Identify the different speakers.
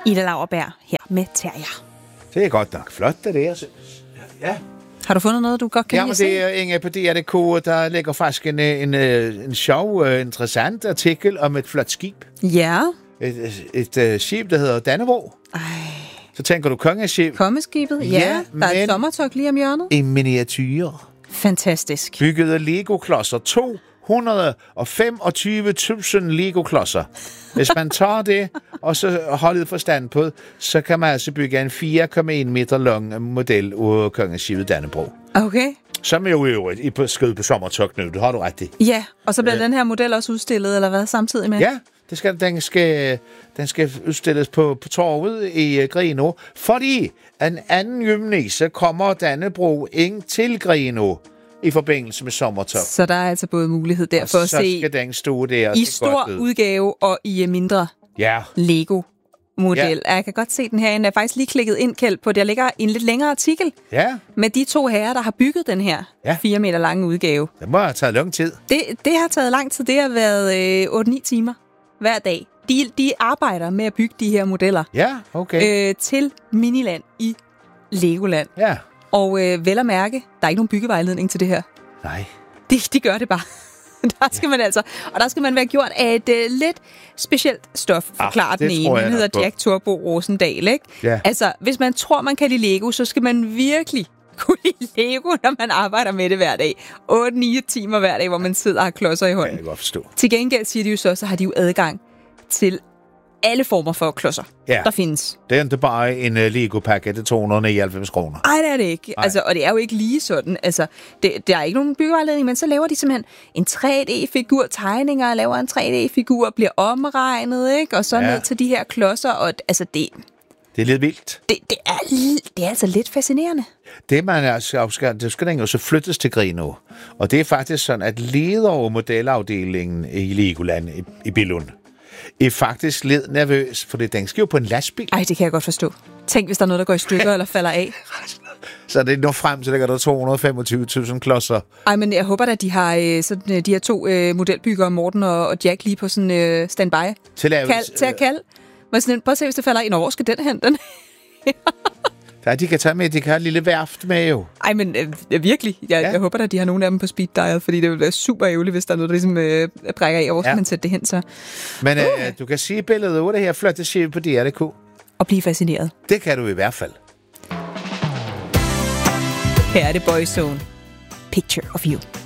Speaker 1: Ida Lauerberg her med Terrier.
Speaker 2: Det er godt nok flot, det der. Ja.
Speaker 1: Har du fundet noget, du godt kan lide at se?
Speaker 2: Det er inde på DR.dk, der ligger faktisk en sjov, interessant artikel om et flot skib.
Speaker 1: Ja.
Speaker 2: Et skib, der hedder Dannebrog. Så tænker du kongeskib.
Speaker 1: Kongeskibet, ja. Der er et sommertog lige om hjørnet.
Speaker 2: I miniatyre.
Speaker 1: Fantastisk.
Speaker 2: Bygget af Lego-klodser. 225.000 Lego-klodser. Hvis man tager det, og så holder forstand på, så kan man altså bygge en 4,1 meter lang model af kongeskibet Dannebrog.
Speaker 1: Okay.
Speaker 2: Som er jo i øvrigt på skød på sommertog nu, det har du ret i.
Speaker 1: Ja, og så bliver den her model også udstillet, eller hvad, samtidig med?
Speaker 2: Ja, den skal udstilles på torvet i Grenaa, fordi en anden juni, så kommer Dannebrog ind til Grenaa i forbindelse med sommertog.
Speaker 1: Så der er altså både mulighed der for at se
Speaker 2: så skal den stå der
Speaker 1: i stor udgave og i mindre Lego-model. Ja. Jeg kan godt se den herinde. Jeg har faktisk lige klikket ind, Kjeld, på det. Der ligger en lidt længere artikel med de 2 herrer, der har bygget den her 4 meter lange udgave.
Speaker 2: Det må have taget lang tid.
Speaker 1: Det har taget lang tid. Det har været 8-9 timer hver dag. De arbejder med at bygge de her modeller til Miniland i Legoland.
Speaker 2: Ja.
Speaker 1: Og vel at mærke, der er ikke nogen byggevejledning til det her.
Speaker 2: Nej.
Speaker 1: De gør det bare. Der skal man altså, og der skal man være gjort af et lidt specielt stof, forklarer den ene. Han hedder Jack Turbo Rosendal, ikke?
Speaker 2: Ja.
Speaker 1: Altså, hvis man tror, man kan lide Lego, så skal man virkelig kunne lide Lego, når man arbejder med det hver dag. 8-9 timer hver dag, hvor man sidder og har klodser i hånden.
Speaker 2: Ja, jeg kan godt forstå.
Speaker 1: Til gengæld siger de jo så har de jo adgang til alle former for klodser, der findes.
Speaker 2: Det er ikke bare en Lego-pakke til 299 kroner.
Speaker 1: Nej, det er det ikke. Altså, og det er jo ikke lige sådan. Altså, der er ikke nogen byggevejledning, men så laver de simpelthen en 3D-figur, tegninger, laver en 3D-figur, bliver omregnet, ikke? Og så ned til de her klodser, og altså det
Speaker 2: er lidt vildt.
Speaker 1: Det er altså lidt fascinerende.
Speaker 2: Det man altså, det skal den jo så flyttes til Grenaa. Og det er faktisk sådan, at leder over modelafdelingen i Legoland i Billund er faktisk lidt nervøs, for den skal jo på en lastbil.
Speaker 1: Ej, det kan jeg godt forstå. Tænk, hvis der er noget, der går i stykker eller falder af.
Speaker 2: Så det når frem til, der 225.000 klodser.
Speaker 1: Ej, men jeg håber at de har sådan, de her 2 modelbyggere, Morten og Jack, lige på sådan standby. Til at kalde. Prøv at se, hvis det falder ind. Hvor skal den hen?
Speaker 2: Ja, de kan tage med. De kan have et lille værft med jo.
Speaker 1: Ej, men virkelig. Jeg håber at de har nogle af dem på speed dial, fordi det vil være super ærgerligt, hvis der er noget, der ligesom brækker af. Hvor skal man sætte det hen så?
Speaker 2: Men du kan se billedet af det her flotte skib på DR.dk.
Speaker 1: Og blive fascineret.
Speaker 2: Det kan du i hvert fald.
Speaker 1: Her er det Boyzone. Picture of You.